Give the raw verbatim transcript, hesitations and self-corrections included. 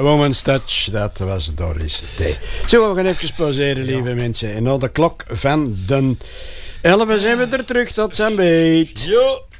Woman's Touch, dat was Doris Day. Zo, we gaan even pauzeren, lieve ja. mensen. En na de klok van de elf zijn we er terug. Tot zijn beet. Jo.